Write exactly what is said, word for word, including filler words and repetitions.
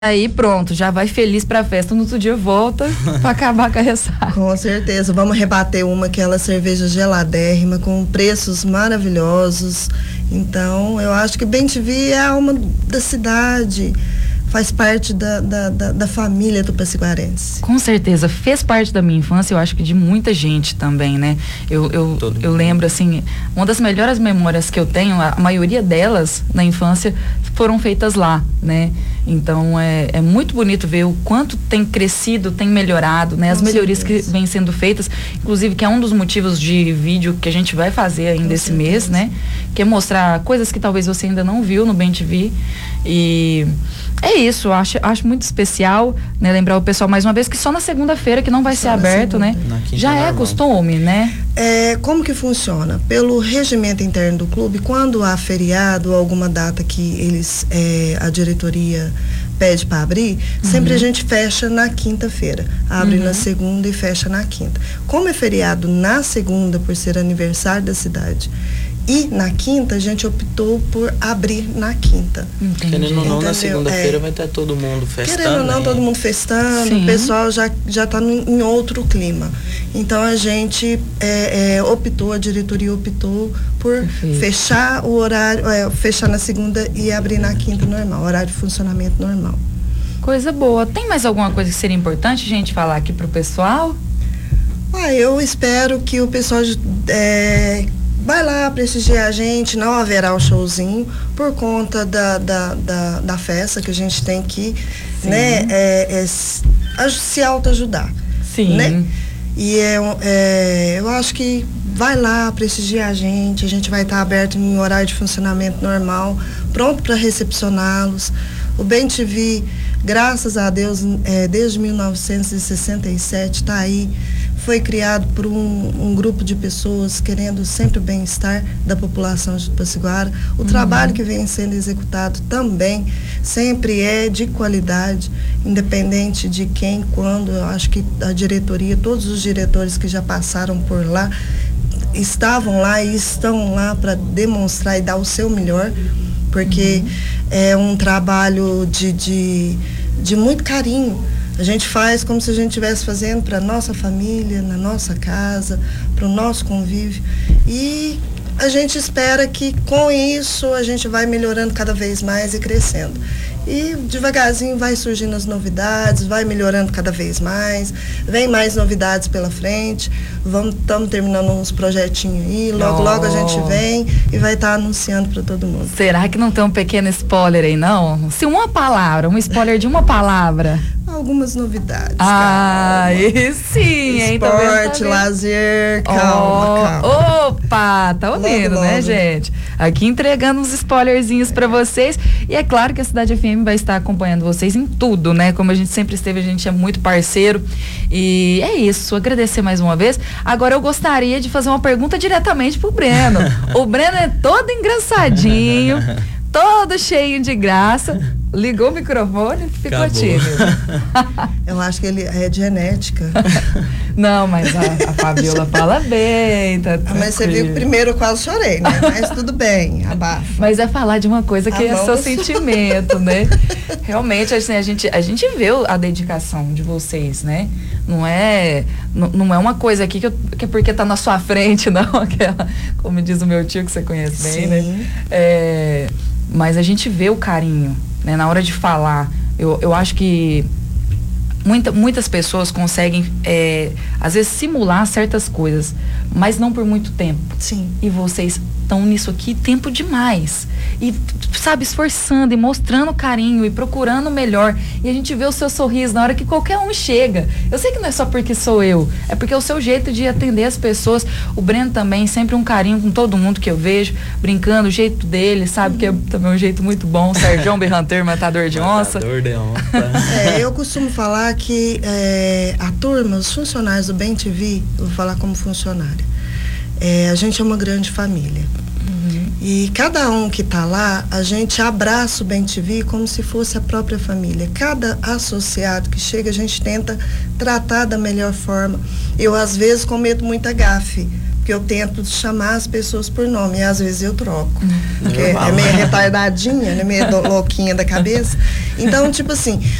Aí pronto, já vai feliz pra festa, no outro dia volta pra acabar com a ressaca. Com certeza, vamos rebater uma, aquela cerveja geladérrima, com preços maravilhosos. Então, eu acho que Bem T V é a alma da cidade, faz parte da, da, da, da família do Tupaciguarense. Com certeza, fez parte da minha infância, eu acho que de muita gente também, né? Eu, eu, eu lembro, assim, uma das melhores memórias que eu tenho, a maioria delas na infância foram feitas lá, né? Então é, é muito bonito ver o quanto tem crescido, tem melhorado, né? As Com melhorias certeza. que vêm sendo feitas, inclusive que é um dos motivos de vídeo que a gente vai fazer ainda Com esse certeza. mês, né? Que é mostrar coisas que talvez você ainda não viu no Bem T V. E é isso, acho, acho muito especial, né? Lembrar o pessoal mais uma vez que só na segunda-feira que não vai só ser aberto, segunda. né? Já é costume, né? É, como que funciona? Pelo regimento interno do clube, quando há feriado ou alguma data que eles, é, a diretoria pede para abrir, uhum. sempre a gente fecha na quinta-feira. Abre uhum. na segunda e fecha na quinta. Como é feriado na segunda, por ser aniversário da cidade, e na quinta, a gente optou por abrir na quinta. Querendo ou não, na segunda-feira é, vai estar todo mundo festando. Querendo ou não, né? todo mundo festando, Sim. o pessoal já já está em outro clima. Então, a gente é, é, optou, a diretoria optou por Perfeito. fechar o horário, é, fechar na segunda e abrir na quinta normal, horário de funcionamento normal. Coisa boa. Tem mais alguma coisa que seria importante a gente falar aqui pro pessoal? Ah, eu espero que o pessoal... É, vai lá prestigiar a gente, não haverá o showzinho por conta da, da, da, da festa que a gente tem que né, é, é, se autoajudar. Sim. Né? E é, é, eu acho que vai lá prestigiar a gente, a gente vai estar aberto em horário de funcionamento normal, pronto para recepcioná-los. O Bem T V, graças a Deus, é, desde mil novecentos e sessenta e sete está aí. Foi criado por um, um grupo de pessoas querendo sempre o bem-estar da população de Tupaciguara. O uhum. trabalho que vem sendo executado também sempre é de qualidade, independente de quem, quando. Eu acho que a diretoria, todos os diretores que já passaram por lá, estavam lá e estão lá para demonstrar e dar o seu melhor, porque uhum. é um trabalho de, de, de muito carinho. A gente faz como se a gente estivesse fazendo para nossa família, na nossa casa, para o nosso convívio. E a gente espera que com isso a gente vai melhorando cada vez mais e crescendo. E devagarzinho vai surgindo as novidades, vai melhorando cada vez mais, vem mais novidades pela frente, vamos, estamos terminando uns projetinhos aí, logo, oh. logo a gente vem e vai estar tá anunciando para todo mundo. Será que não tem um pequeno spoiler aí, não? Se uma palavra, um spoiler de uma palavra. Algumas novidades. Ah, e sim, hein? Esporte, tá lazer, calma, oh, calma. Opa, tá ouvindo, logo, né, logo. gente? Aqui entregando uns spoilerzinhos é. para vocês. E é claro que a Cidade F M vai estar acompanhando vocês em tudo, né? Como a gente sempre esteve, a gente é muito parceiro. E é isso, agradecer mais uma vez. Agora eu gostaria de fazer uma pergunta diretamente pro Breno. O Breno é todo engraçadinho, todo cheio de graça. Ligou o microfone, ficou Acabou. tímido. Eu acho que ele é de genética. Não, mas a, a Fabiola fala bem, tá tranquilo. Mas você viu que primeiro eu quase chorei, né? Mas tudo bem, abafa. Mas é falar de uma coisa que a é seu sentimento, né? Realmente, assim, a gente, a gente vê a dedicação de vocês, né? Não é, não, não é uma coisa aqui que, eu, que é porque tá na sua frente, não. Aquela, como diz o meu tio, que você conhece bem, Sim. né? É, mas a gente vê o carinho, né? Na hora de falar, eu, eu acho que muita, muitas pessoas conseguem, é, às vezes, simular certas coisas, mas não por muito tempo. Sim. E vocês estão nisso aqui tempo demais. E, sabe, esforçando e mostrando carinho e procurando o melhor. E a gente vê o seu sorriso na hora que qualquer um chega. Eu sei que não é só porque sou eu, é porque é o seu jeito de atender as pessoas. O Breno também, sempre um carinho com todo mundo que eu vejo, brincando, o jeito dele, sabe, que é também um jeito muito bom. Sérgio Berranter, matador de onça. Matador de onça. É, eu costumo falar que é, a turma, os funcionários do Bem T V, eu vou falar como funcionária, é, a gente é uma grande família. Uhum. E cada um que está lá, a gente abraça o Bem T V como se fosse a própria família. Cada associado que chega, a gente tenta tratar da melhor forma. Eu, às vezes, cometo muita gafe, porque eu tento chamar as pessoas por nome, e às vezes eu troco. Hum. Porque é, é meio retardadinha, né? Meio louquinha da cabeça. Então, tipo assim,